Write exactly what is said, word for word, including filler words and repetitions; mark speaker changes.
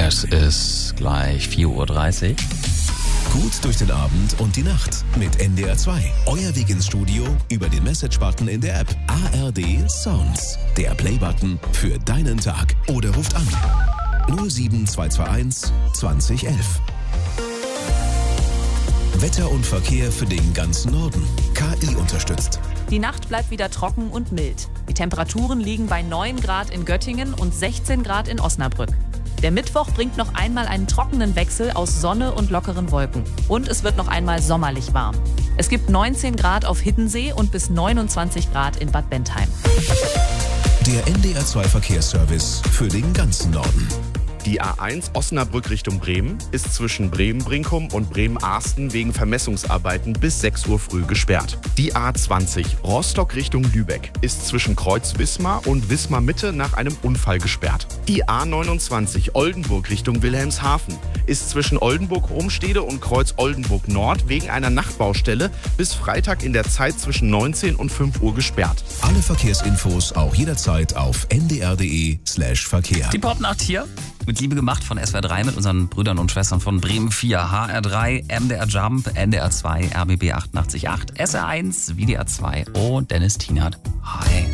Speaker 1: Es ist gleich vier Uhr dreißig.
Speaker 2: Gut durch den Abend und die Nacht mit N D R zwei. Euer Weg ins Studio über den Message-Button in der App. A R D Sounds, der Play-Button für deinen Tag. Oder ruft an null sieben zwei zwei eins zwanzig elf. Wetter und Verkehr für den ganzen Norden. K I unterstützt.
Speaker 3: Die Nacht bleibt wieder trocken und mild. Die Temperaturen liegen bei neun Grad in Göttingen und sechzehn Grad in Osnabrück. Der Mittwoch bringt noch einmal einen trockenen Wechsel aus Sonne und lockeren Wolken. Und es wird noch einmal sommerlich warm. Es gibt neunzehn Grad auf Hiddensee und bis neunundzwanzig Grad in Bad Bentheim.
Speaker 2: Der N D R zwei Verkehrsservice für den ganzen Norden.
Speaker 4: Die A eins Osnabrück Richtung Bremen ist zwischen Bremen-Brinkum und Bremen-Arsten wegen Vermessungsarbeiten bis sechs Uhr früh gesperrt. Die A zwanzig Rostock Richtung Lübeck ist zwischen Kreuz Wismar und Wismar Mitte nach einem Unfall gesperrt. Die A neunundzwanzig Oldenburg Richtung Wilhelmshaven ist zwischen Oldenburg-Homstede und Kreuz Oldenburg Nord wegen einer Nachtbaustelle bis Freitag in der Zeit zwischen neunzehn und fünf Uhr gesperrt.
Speaker 2: Alle Verkehrsinfos auch jederzeit auf n d r punkt d e slash Verkehr.
Speaker 1: Die Popnacht hier. Mit Liebe gemacht von S W R drei mit unseren Brüdern und Schwestern von Bremen vier, H R drei, M D R Jump, N D R zwei, R B B achtundachtzig Komma acht, S R eins, W D R zwei und Dennis Tienert. Hi.